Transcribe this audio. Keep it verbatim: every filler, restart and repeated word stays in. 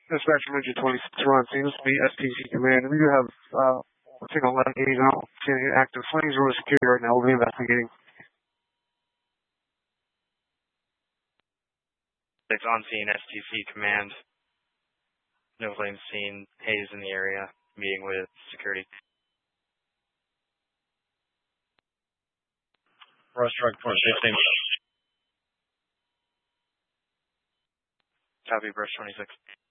Dispatch from Engine twenty-six, we're on scene. This will be S T C Command. We do have, uh, I think eleven gauge. I don't see any active flames or security right now. We'll be investigating. It's on scene, S T C Command. No flames seen. Haze in the area. Meeting with security. Brush truck point fifteen. Copy, Brush twenty-six.